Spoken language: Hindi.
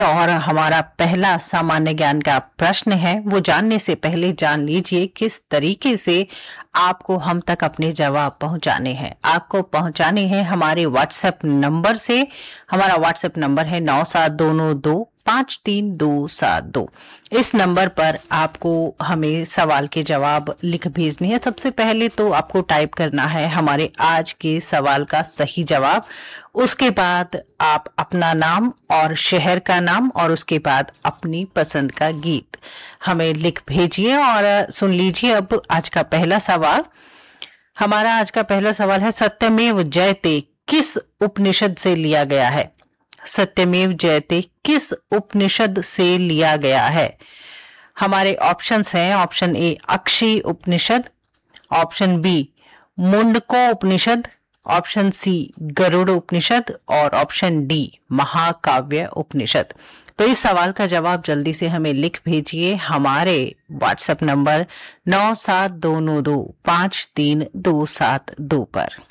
और हमारा पहला सामान्य ज्ञान का प्रश्न है, वो जानने से पहले जान लीजिए किस तरीके से आपको हम तक अपने जवाब पहुंचाने हैं। आपको पहुंचाने हैं हमारे व्हाट्सएप नंबर से। हमारा व्हाट्सएप नंबर है 9722532272। इस नंबर पर आपको हमें सवाल के जवाब लिख भेजने हैं। सबसे पहले तो आपको टाइप करना है हमारे आज के सवाल का सही जवाब। उसके बाद आप अपना नाम और शहर का नाम और उसके बाद अपनी पसंद का गीत हमें लिख भेजिए। और सुन लीजिए अब आज का पहला सवाल। हमारा आज का पहला सवाल है, सत्यमेव जयते किस उपनिषद से लिया गया है? सत्यमेव जयते किस उपनिषद से लिया गया है? हमारे ऑप्शंस हैं, option A Akshi Upanishad, option B Mundaka Upanishad, option C Garuda उपनिषद और ऑप्शन डी महाकाव्य उपनिषद। तो इस सवाल का जवाब जल्दी से हमें लिख भेजिए हमारे व्हाट्सएप नंबर 9722532272 पर।